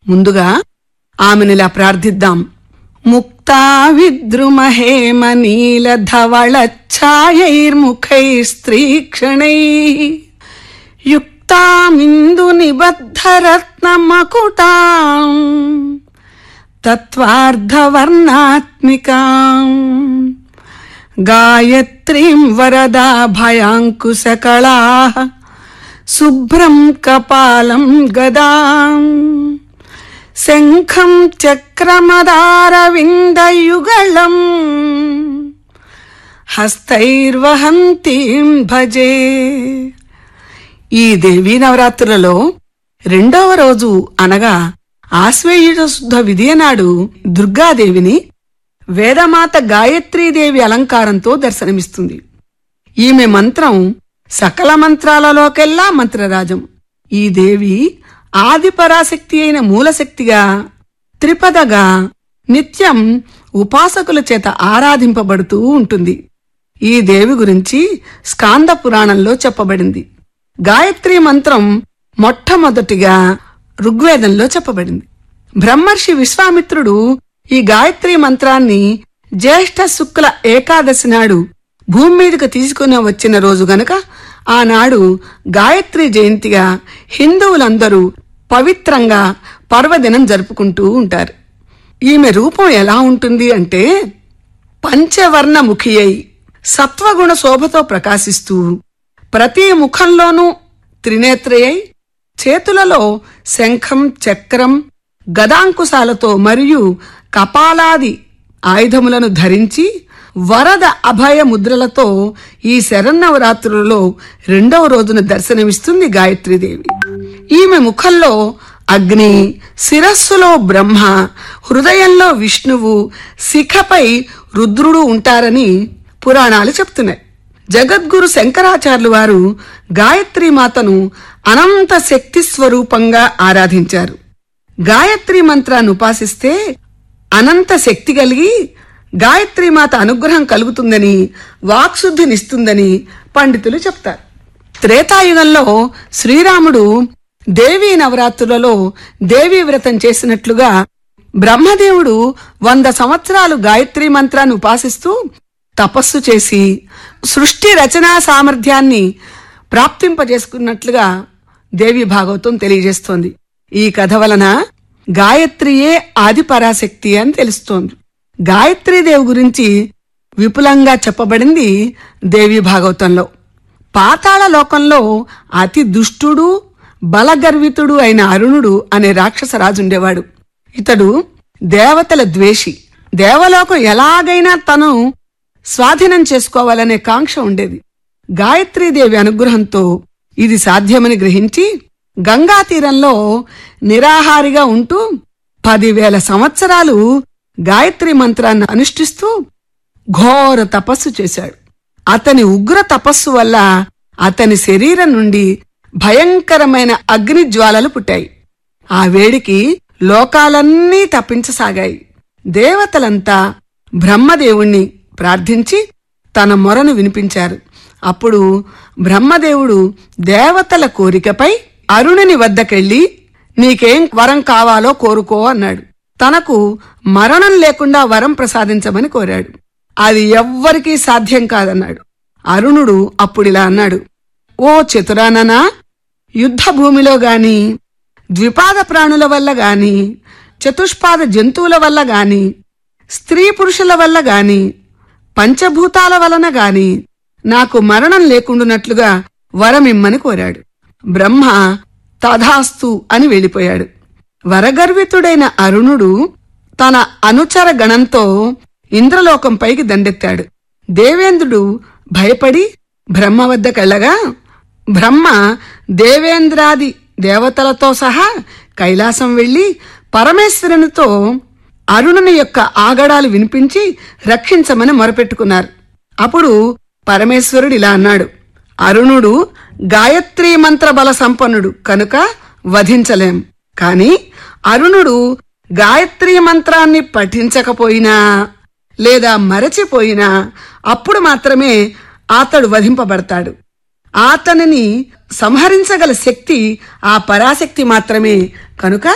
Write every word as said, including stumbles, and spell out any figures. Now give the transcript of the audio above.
ముందుగా ఆమెనిలా ప్రార్థిద్దాం. ముక్తా విద్రుమహేమ నీల ధవళ ఛాయైర్ముఖైస్త్రీక్షణై యుక్తామిందు నిబద్ధరత్న మకుటాం తత్వార్ధవర్ణాత్మికాం గాయత్రీం వరదా భయాంకుశకళాః శుభ్రం కపాలం గదాం శంఖం చక్రమదారవిందయుగళం హస్తైర్వహంతీం భజే. ఈ దేవీ నవరాత్రులలో రెండవ రోజు అనగా ఆశ్వయుజ శుద్ధ విదియ నాడు దుర్గాదేవిని వేదమాత గాయత్రీదేవి అలంకారంతో దర్శనమిస్తుంది. ఈమె మంత్రం సకల మంత్రాలలోకెల్లా మంత్రరాజం. ఈ దేవి ఆది పరాశక్తి అయిన మూలశక్తిగా, త్రిపదగా నిత్యం ఉపాసకుల చేత ఆరాధింపబడుతూ ఉంటుంది. ఈ దేవి గురించి స్కాంద పురాణంలో చెప్పబడింది. గాయత్రీ మంత్రం మొట్టమొదటిగా ఋగ్వేదంలో చెప్పబడింది. బ్రహ్మర్షి విశ్వామిత్రుడు ఈ గాయత్రీ మంత్రాన్ని జ్యేష్ఠ శుక్ల ఏకాదశి నాడు భూమి మీదకు తీసుకుని వచ్చిన రోజు గనక ఆనాడు గాయత్రీ జయంతిగా హిందువులందరూ పవిత్రంగా పర్వదినం జరుపుకుంటూ ఉంటారు. ఈమె రూపం ఎలా ఉంటుంది అంటే పంచవర్ణ ముఖి అయి సత్వగుణ శోభతో ప్రకాశిస్తూ ప్రతి ముఖంలోనూ త్రినేత్రయై చేతులలో శంఖం చక్రం గదాంకుశాలతో మరియు కపాలాది ఆయుధములను ధరించి వరద అభయ ముద్రలతో ఈ శరన్నవరాత్రులలో రెండవ రోజున దర్శనమిస్తుంది గాయత్రీదేవి. ఈమె ముఖంలో అగ్ని, శిరస్సులో బ్రహ్మ, హృదయంలో విష్ణువు, శిఖపై రుద్రుడు ఉంటారని పురాణాలు చెప్తున్నాయి. జగద్గురు శంకరాచార్యులు వారు గాయత్రీ మాతను అనంత శక్తి స్వరూపంగా ఆరాధించారు. గాయత్రీ మంత్రాన్ని ఉపాసిస్తే అనంత శక్తి కలిగి గాయత్రీమాత అనుగ్రహం కలుగుతుందని, వాక్శుద్ధినిస్తుందని పండితులు చెప్తారు. త్రేతాయుగంలో శ్రీరాముడు దేవీ నవరాత్రులలో దేవీ వ్రతం చేసినట్లుగా బ్రహ్మదేవుడు వంద సంవత్సరాలు గాయత్రీ మంత్రాన్ని ఉపాసిస్తూ తపస్సు చేసి సృష్టి రచనా సామర్థ్యాన్ని ప్రాప్తింపజేసుకున్నట్లుగా దేవి భాగవతం తెలియజేస్తోంది. ఈ కథ వలన గాయత్రియే ఆది పరాశక్తి అని తెలుస్తోంది. గాయత్రీదేవి గురించి విపులంగా చెప్పబడింది దేవి భాగవతంలో. పాతాళ లోకంలో అతి దుష్టుడు బలగర్వితుడు అయిన అరుణుడు అనే రాక్షస రాజుండేవాడు. ఇతడు దేవతల ద్వేషి. దేవలోకం ఎలాగైనా తను స్వాధీనం చేసుకోవాలనే కాంక్ష ఉండేది. గాయత్రీదేవి అనుగ్రహంతో ఇది సాధ్యమని గ్రహించి గంగా తీరంలో నిరాహారిగా ఉంటూ పదివేల సంవత్సరాలు గాయత్రీ మంత్రాన్ని అనుష్ఠిస్తూ ఘోర తపస్సు చేశాడు. అతని ఉగ్ర తపస్సు వల్ల అతని శరీరం నుండి భయంకరమైన అగ్ని జ్వాలలు పుట్టాయి. ఆ వేడికి లోకాలన్నీ తప్పించసాగాయి. దేవతలంతా బ్రహ్మదేవుణ్ణి ప్రార్థించి తన మొరను వినిపించారు. అప్పుడు బ్రహ్మదేవుడు దేవతల కోరికపై అరుణుని వద్దకెళ్లి నీకేం వరం కావాలో కోరుకో అన్నాడు. తనకు మరణం లేకుండా వరం ప్రసాదించమని కోరాడు. అది ఎవ్వరికీ సాధ్యం కాదన్నాడు. అరుణుడు అప్పుడిలా అన్నాడు, ఓ చతురాననా, యుద్ధ భూమిలో గాని, ద్విపాద ప్రాణుల వల్ల గాని, చతుష్పాద జంతువుల వల్ల గాని, స్త్రీ పురుషుల వల్ల గాని, పంచభూతాల వలన గాని నాకు మరణం లేకుండునట్లుగా వరమిమ్మని కోరాడు. బ్రహ్మ తథాస్తు అని వెళ్ళిపోయాడు. వరగర్వితుడైన అరుణుడు తన అనుచర గణంతో ఇంద్రలోకంపైకి దండెత్తాడు. దేవేంద్రుడు భయపడి బ్రహ్మ వద్దకెళ్లగా బ్రహ్మ దేవేంద్రాది దేవతలతో సహా కైలాసం వెళ్లి పరమేశ్వరునితో అరుణుని యొక్క ఆగడాలు వినిపించి రక్షించమని మొరపెట్టుకున్నారు. అప్పుడు పరమేశ్వరుడు ఇలా అన్నాడు, అరుణుడు గాయత్రీ మంత్ర బల సంపన్నుడు కనుక వధించలేం. కాని అరుణుడు గాయత్రీ మంత్రాన్ని పఠించకపోయినా లేదా మరచిపోయినా అప్పుడు మాత్రమే అతడు వధింపబడతాడు. అతనిని సంహరించగల శక్తి ఆ పరాశక్తి మాత్రమే కనుక